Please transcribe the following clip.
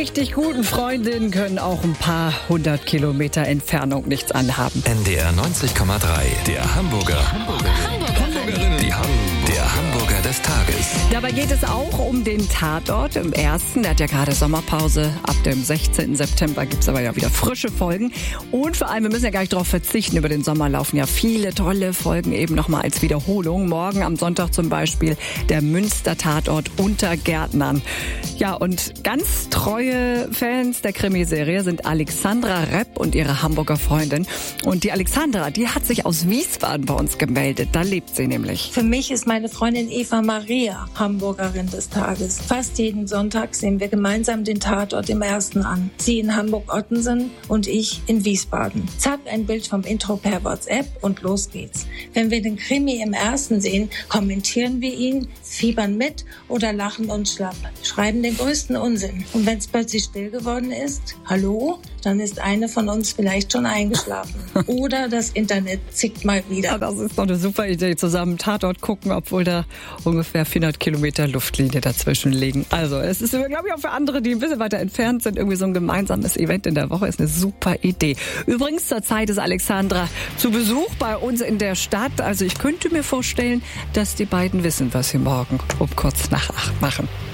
richtig guten Freundinnen können auch ein paar 100 Kilometer Entfernung nichts anhaben. NDR 90,3, der Hamburgerin. Der Hamburger des Tages. Dabei geht es auch um den Tatort im ersten. Der hat ja gerade Sommerpause. Ab dem 16. September gibt es aber ja wieder frische Folgen. Und vor allem, wir müssen ja gar nicht darauf verzichten. Über den Sommer laufen ja viele tolle Folgen eben nochmal als Wiederholung. Morgen am Sonntag zum Beispiel der Münster-Tatort unter Gärtnern. Ja, und ganz treue Fans der Krimiserie sind Alexandra Repp und ihre Hamburger Freundin. Und die Alexandra, die hat sich aus Wiesbaden bei uns gemeldet. Da lebt sie nämlich. Für mich ist meine Freundin Eva Maria Hamburgerin des Tages. Fast jeden Sonntag sehen wir gemeinsam den Tatort im ersten an. Sie in Hamburg-Ottensen und ich in Wiesbaden. Zack, ein Bild vom Intro per WhatsApp und los geht's. Wenn wir den Krimi im ersten sehen, kommentieren wir ihn, fiebern mit oder lachen uns schlapp. Schreiben den größten Unsinn. Und wenn es plötzlich still geworden ist, hallo, dann ist eine von uns vielleicht schon eingeschlafen. Oder das Internet zickt mal wieder. Ja, das ist doch eine super Idee, zusammen Tatort gucken, obwohl da ungefähr 400 Kilometer Luftlinie dazwischen liegen. Also es ist, glaube ich, auch für andere, die ein bisschen weiter entfernt sind, irgendwie so ein gemeinsames Event in der Woche ist eine super Idee. Übrigens, zurzeit ist Alexandra zu Besuch bei uns in der Stadt. Also ich könnte mir vorstellen, dass die beiden wissen, was sie morgen um kurz nach 8 machen.